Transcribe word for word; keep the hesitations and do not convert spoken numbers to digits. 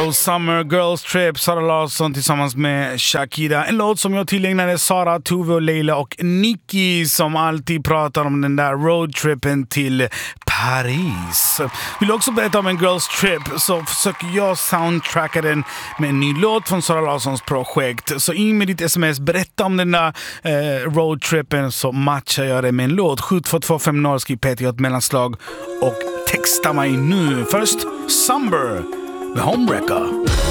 Cruel Summer, Girls Trip, Sara Larsson tillsammans med Shakira. En låt som jag tillägnade Sara, Tove och Leila och Nicky som alltid pratar om den där roadtrippen till Paris. Vill du också berätta om en Girls Trip så försöker jag soundtracka den med en ny låt från Sara Larssons projekt. Så in med ditt sms, berätta om den där eh, roadtrippen så matchar jag det med en låt. sju två två fem noll, skriv P T ett mellanslag och texta mig nu. Först Summer med Homewrecker.